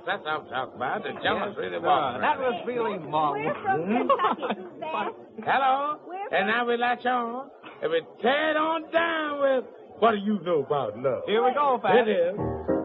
That's what I'm talking about. The jumpers really walking. That was really marvelous. We're from Kentucky, Suzanne. Hello? We're And now we latch on. And we tear it on down with what do you know about love? Here we go, Pat. It is.